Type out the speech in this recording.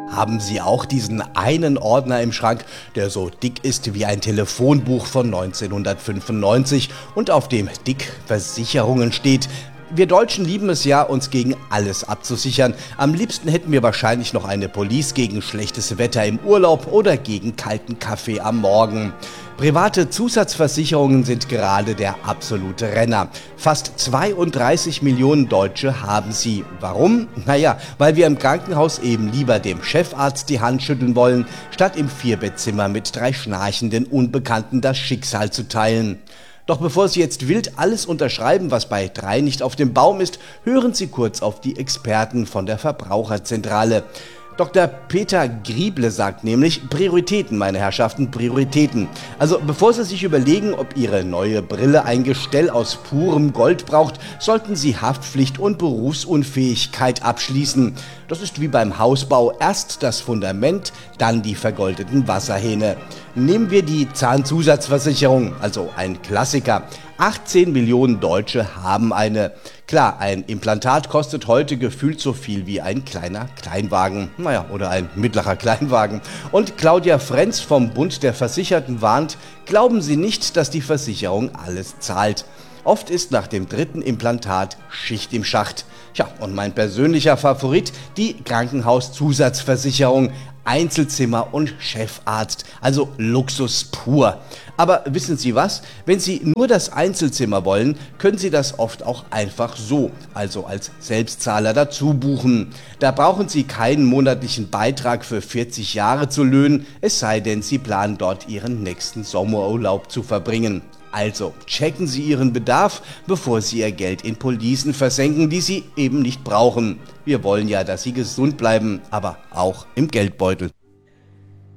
Haben Sie auch diesen einen Ordner im Schrank, der so dick ist wie ein Telefonbuch von 1995 und auf dem dick Versicherungen steht? Wir Deutschen lieben es ja, uns gegen alles abzusichern. Am liebsten hätten wir wahrscheinlich noch eine Police gegen schlechtes Wetter im Urlaub oder gegen kalten Kaffee am Morgen. Private Zusatzversicherungen sind gerade der absolute Renner. Fast 32 Millionen Deutsche haben sie. Warum? Naja, weil wir im Krankenhaus eben lieber dem Chefarzt die Hand schütteln wollen, statt im Vierbettzimmer mit 3 schnarchenden Unbekannten das Schicksal zu teilen. Doch bevor Sie jetzt wild alles unterschreiben, was bei 3 nicht auf dem Baum ist, hören Sie kurz auf die Experten von der Verbraucherzentrale. Dr. Peter Grieble sagt nämlich, Prioritäten, meine Herrschaften, Prioritäten. Also bevor Sie sich überlegen, ob Ihre neue Brille ein Gestell aus purem Gold braucht, sollten Sie Haftpflicht und Berufsunfähigkeit abschließen. Das ist wie beim Hausbau, erst das Fundament, dann die vergoldeten Wasserhähne. Nehmen wir die Zahnzusatzversicherung, also ein Klassiker. 18 Millionen Deutsche haben eine. Klar, ein Implantat kostet heute gefühlt so viel wie ein kleiner Kleinwagen. Oder ein mittlerer Kleinwagen. Und Claudia Frenz vom Bund der Versicherten warnt, glauben Sie nicht, dass die Versicherung alles zahlt. Oft ist nach dem 3. Implantat Schicht im Schacht. Tja, und mein persönlicher Favorit, die Krankenhauszusatzversicherung. Einzelzimmer und Chefarzt, also Luxus pur. Aber wissen Sie was? Wenn Sie nur das Einzelzimmer wollen, können Sie das oft auch einfach so, also als Selbstzahler dazu buchen. Da brauchen Sie keinen monatlichen Beitrag für 40 Jahre zu löhnen, es sei denn, Sie planen dort Ihren nächsten Sommerurlaub zu verbringen. Also checken Sie Ihren Bedarf, bevor Sie Ihr Geld in Policen versenken, die Sie eben nicht brauchen. Wir wollen ja, dass Sie gesund bleiben, aber auch im Geldbeutel.